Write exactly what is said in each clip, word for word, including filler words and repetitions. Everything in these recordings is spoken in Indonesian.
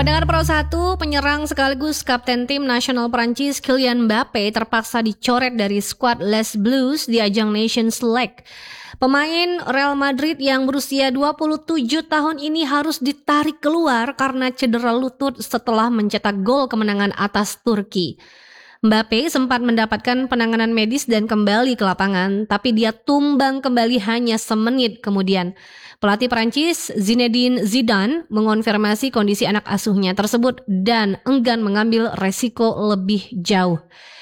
Pendengar Pro satu, penyerang sekaligus kapten tim nasional Prancis Kylian Mbappe terpaksa dicoret dari skuad Les Bleus di ajang Nations League. Pemain Real Madrid yang berusia dua puluh tujuh tahun ini harus ditarik keluar karena cedera lutut setelah mencetak gol kemenangan atas Turki. Mbappe sempat mendapatkan penanganan medis dan kembali ke lapangan, tapi dia tumbang kembali hanya semenit kemudian. Pelatih Prancis Zinedine Zidane mengonfirmasi kondisi anak asuhnya tersebut dan enggan mengambil resiko lebih jauh.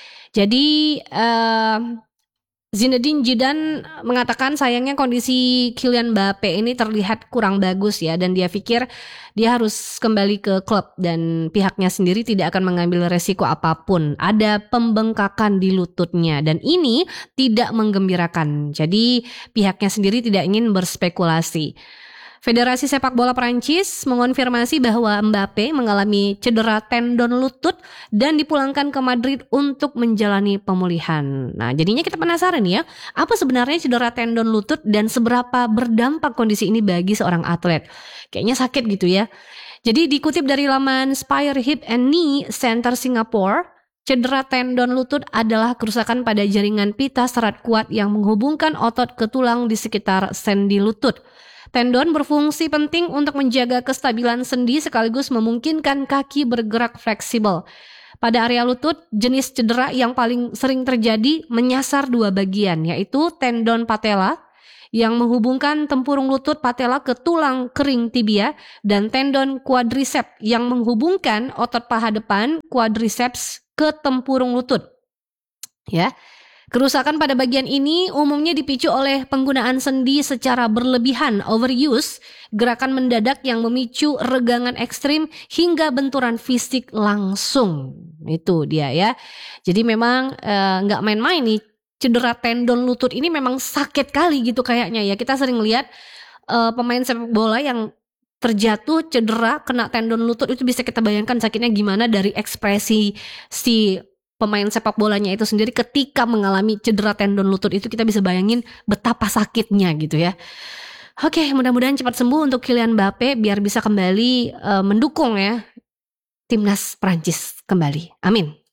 Jadi uh, Zinedine Zidane mengatakan sayangnya kondisi Kylian Mbappe ini terlihat kurang bagus ya, dan dia pikir dia harus kembali ke klub dan pihaknya sendiri tidak akan mengambil resiko apapun. Ada pembengkakan di lututnya dan ini tidak menggembirakan. Jadi pihaknya sendiri tidak ingin berspekulasi. Federasi Sepak Bola Prancis mengonfirmasi bahwa Mbappe mengalami cedera tendon lutut dan dipulangkan ke Madrid untuk menjalani pemulihan. Nah, jadinya kita penasaran ya, apa sebenarnya cedera tendon lutut dan seberapa berdampak kondisi ini bagi seorang atlet? Kayaknya sakit gitu ya. Jadi dikutip dari laman Spire Hip and Knee Center Singapore, cedera tendon lutut adalah kerusakan pada jaringan pita serat kuat yang menghubungkan otot ke tulang di sekitar sendi lutut. Tendon berfungsi penting untuk menjaga kestabilan sendi sekaligus memungkinkan kaki bergerak fleksibel. Pada area lutut, jenis cedera yang paling sering terjadi menyasar dua bagian, yaitu tendon patella yang menghubungkan tempurung lutut patella ke tulang kering tibia dan tendon quadriceps yang menghubungkan otot paha depan quadriceps ke tempurung lutut. Ya. Kerusakan pada bagian ini umumnya dipicu oleh penggunaan sendi secara berlebihan, overuse, gerakan mendadak yang memicu regangan ekstrim hingga benturan fisik langsung. Itu dia ya. Jadi memang nggak e, main-main nih, cedera tendon lutut ini memang sakit kali gitu kayaknya ya. Kita sering lihat e, pemain sepak bola yang terjatuh, cedera, kena tendon lutut, itu bisa kita bayangkan sakitnya gimana dari ekspresi si pemain sepak bolanya itu sendiri ketika mengalami cedera tendon lutut itu. Kita bisa bayangin betapa sakitnya gitu ya. Oke, mudah-mudahan cepat sembuh untuk Kylian Mbappe biar bisa kembali uh, mendukung ya timnas Prancis kembali. Amin.